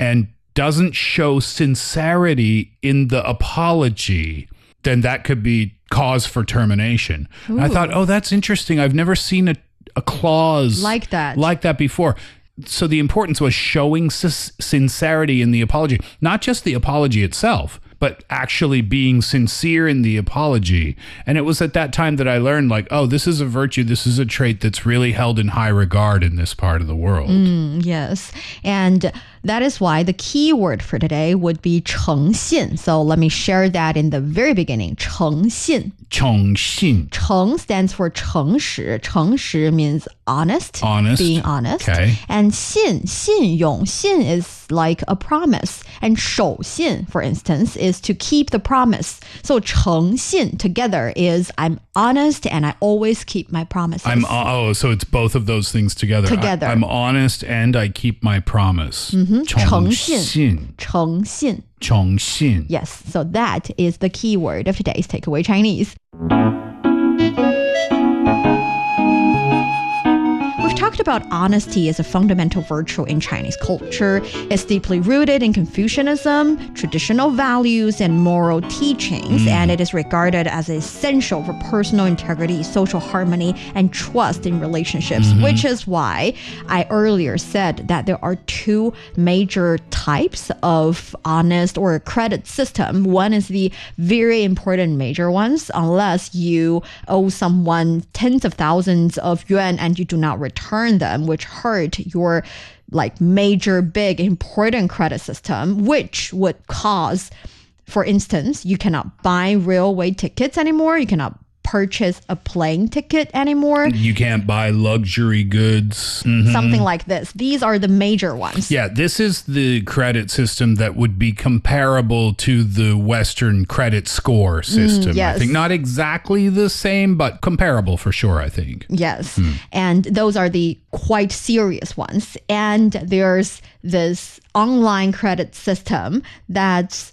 and doesn't show sincerity in the apology, then that could be cause for termination. I thought, oh, that's interesting. I've never seen a clause like that before. So the importance was showing sincerity in the apology, not just the apology itself, but actually being sincere in the apology. And it was at that time that I learned, like, oh, this is a virtue. This is a trait that's really held in high regard in this part of the world. Yes. And that is why the key word for today would be 诚信. So let me share that in the very beginning. 诚信. 诚信. 诚 stands for 诚实. 诚实 means honest. Being honest. Okay. And 信用 信 is like a promise. And 守信, for instance, is to keep the promise. So 诚信 together is I'm honest and I always keep my promises. So it's both of those things together. I'm honest and I keep my promise. 诚信. 诚信. 诚信. Yes, so that is the key word of today's Takeaway Chinese. We've talked about honesty as a fundamental virtue in Chinese culture. It's deeply rooted in Confucianism, traditional values, and moral teachings, and it is regarded as essential for personal integrity, social harmony, and trust in relationships, which is why I earlier said that there are two major types of honest or credit system. One is the very important major ones, unless you owe someone tens of thousands of yuan and you do not return them, which hurt your like major, big, important credit system, which would cause, for instance, you cannot buy railway tickets anymore. You cannot purchase a plane ticket anymore. You can't buy luxury goods. Something like this. These are the major ones. Yeah, this is the credit system that would be comparable to the Western credit score system. Yes. I think not exactly the same, but comparable for sure, I think. Yes. And those are the quite serious ones. And there's this online credit system that's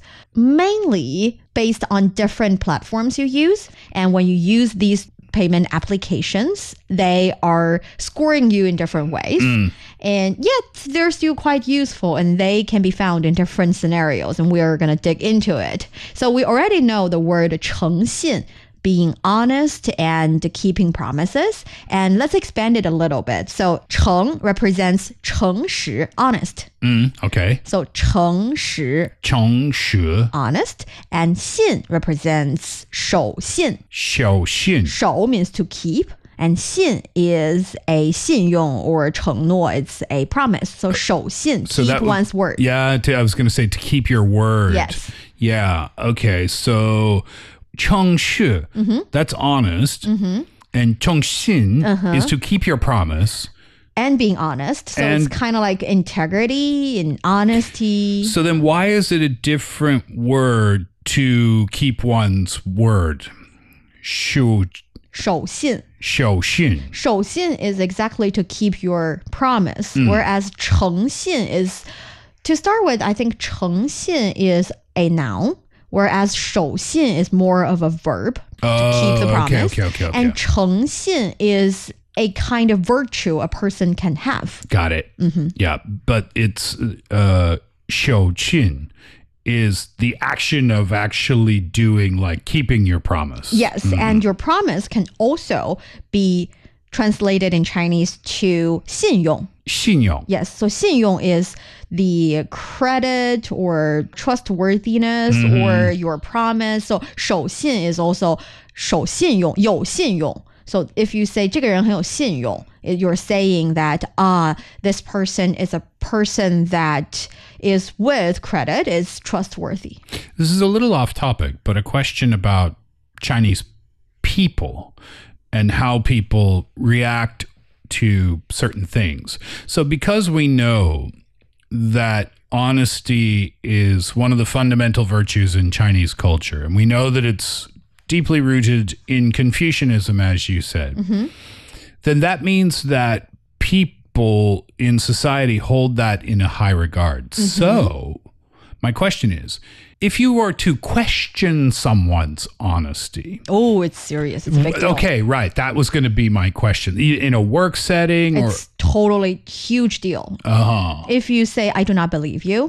mainly based on different platforms you use. And when you use these payment applications, they are scoring you in different ways. And yet they're still quite useful and they can be found in different scenarios. And we are going to dig into it. So we already know the word 诚信, being honest and keeping promises. And let's expand it a little bit. So 诚 represents 诚实, honest. Okay. So 诚实, 诚实, honest. And 信 represents 守信. 守信. 守 means to keep. And 信 is a 信用or 承诺. It's a promise. So 守信, keep one's word. Yeah, I was going to say to keep your word. Yes. Yeah. Okay. So 诚实, that's honest. And 诚信is to keep your promise. And being honest. So it's kind of like integrity and honesty. So then why is it a different word to keep one's word? 守信. 守信. 守信 is exactly to keep your promise. Whereas 诚信 is, to start with, I think 诚信 is a noun. Whereas 守信 is more of a verb to keep the promise. Okay. And 诚信 is a kind of virtue a person can have. Got it. Yeah, but it's 守信 is the action of actually doing, like keeping your promise. Yes, and your promise can also be translated in Chinese to 信用. 信用. Yes, so 信用 is the credit or trustworthiness or your promise. So 守信 is also 守信用, 有信用. So if you say 这个人很有信用, you're saying that this person is a person that is with credit, is trustworthy. This is a little off topic, but a question about Chinese people and how people react to certain things. So because we know that honesty is one of the fundamental virtues in Chinese culture, and we know that it's deeply rooted in Confucianism, as you said, then that means that people in society hold that in a high regard. So my question is, if you were to question someone's honesty. Oh, it's serious. It's a big deal. Okay, right. That was going to be my question. In a work setting? It's totally huge deal. If you say, I do not believe you,